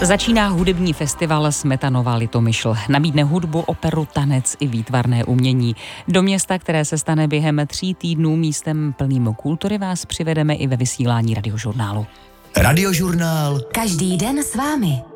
Začíná hudební festival Smetanova Litomyšl. Nabídne hudbu, operu, tanec i výtvarné umění. Do města, které se stane během 3 týdnů místem plným kultury, vás přivedeme i ve vysílání Radiožurnálu. Radiožurnál. Každý den s vámi.